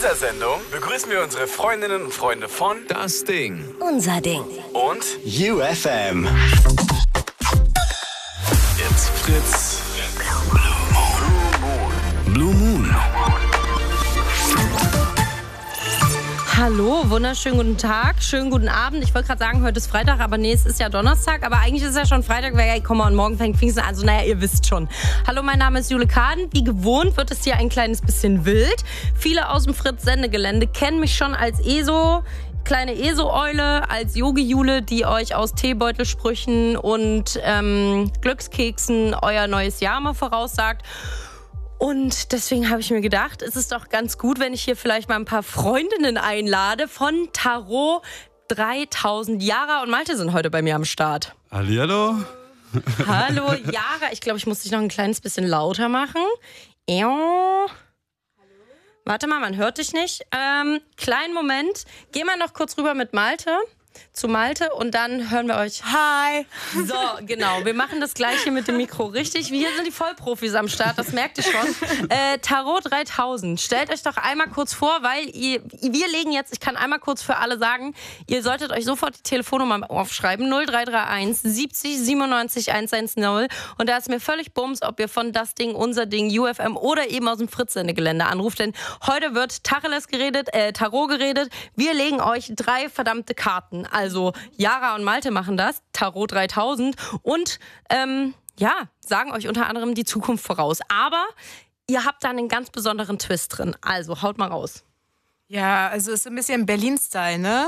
dieser Sendung begrüßen wir unsere Freundinnen und Freunde von Das Ding. Unser Ding. und UFM. It's Fritz. Blue Moon. Hallo, wunderschönen guten Tag, schönen guten Abend. Ich wollte gerade sagen, heute ist Freitag, aber nee, es ist ja Donnerstag. Aber eigentlich ist es ja schon Freitag, weil und morgen fängt Pfingsten an. Also naja, ihr wisst schon. Hallo, mein Name ist Jule Kaden. Wie gewohnt wird es hier ein kleines bisschen wild. Viele aus dem Fritz-Sendegelände kennen mich schon als kleine ESO-Eule, als Yogi-Jule, die euch aus Teebeutelsprüchen und Glückskeksen euer neues Jahr mal voraussagt. Und deswegen habe ich mir gedacht, es ist doch ganz gut, wenn ich hier vielleicht mal ein paar Freundinnen einlade von Tarot 3000. Yara und Malte sind heute bei mir am Start. Hallihallo. Hallo Yara, ich glaube, ich muss dich noch ein kleines bisschen lauter machen. Hallo. Warte mal, man hört dich nicht. Kleinen Moment. Geh mal noch kurz rüber mit Malte. Zu Malte und dann hören wir euch. Hi! So, genau. Wir machen das gleich hier mit dem Mikro richtig. Hier sind die Vollprofis am Start, das merkt ihr schon. Tarot 3000. Stellt euch doch einmal kurz vor, weil wir legen jetzt, ich kann einmal kurz für alle sagen, ihr solltet euch sofort die Telefonnummer aufschreiben. 0331 70 97 110. Und da ist mir völlig bums, ob ihr von Das Ding, Unser Ding, UFM oder eben aus dem Fritz-Sendegelände anruft. Denn heute wird Tacheles geredet, Tarot geredet. Wir legen euch 3 verdammte Karten. Also Yara und Malte machen das, Tarot 3000 und sagen euch unter anderem die Zukunft voraus. Aber ihr habt da einen ganz besonderen Twist drin. Also haut mal raus. Ja, also es ist ein bisschen Berlin-Style, ne?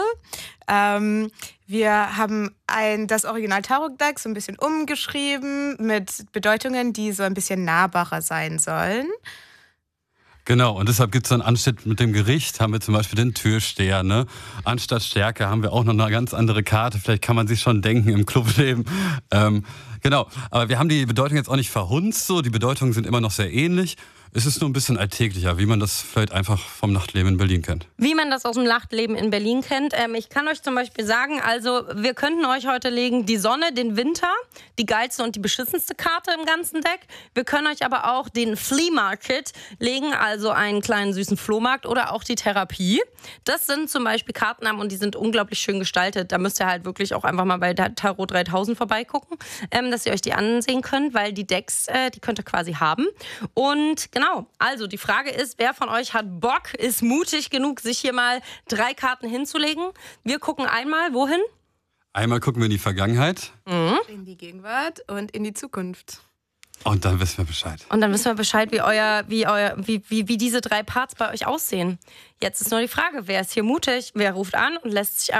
Wir haben das Original-Tarot-Deck so ein bisschen umgeschrieben mit Bedeutungen, die so ein bisschen nahbarer sein sollen. Genau, und deshalb gibt es dann anstatt mit dem Gericht, haben wir zum Beispiel den Türsteher, ne? Anstatt Stärke haben wir auch noch eine ganz andere Karte. Vielleicht kann man sich schon denken im Clubleben. Genau, aber wir haben die Bedeutung jetzt auch nicht verhunzt, so. Die Bedeutungen sind immer noch sehr ähnlich. Es ist nur ein bisschen alltäglicher, wie man das vielleicht einfach vom Nachtleben in Berlin kennt. Wie man das aus dem Nachtleben in Berlin kennt. Ich kann euch zum Beispiel sagen, also wir könnten euch heute legen die Sonne, den Winter, die geilste und die beschissenste Karte im ganzen Deck. Wir können euch aber auch den Flea Market legen, also einen kleinen süßen Flohmarkt oder auch die Therapie. Das sind zum Beispiel Kartennamen und die sind unglaublich schön gestaltet. Da müsst ihr halt wirklich auch einfach mal bei Tarot 3000 vorbeigucken, dass ihr euch die ansehen könnt, weil die Decks, die könnt ihr quasi haben. Und genau, also die Frage ist, wer von euch hat Bock, ist mutig genug, sich hier mal 3 Karten hinzulegen? Wir gucken einmal, wohin? Einmal gucken wir in die Vergangenheit. In die Gegenwart und in die Zukunft. Und dann wissen wir Bescheid. Und dann wissen wir Bescheid, wie diese 3 Parts bei euch aussehen. Jetzt ist nur die Frage, wer ist hier mutig, wer ruft an und lässt sich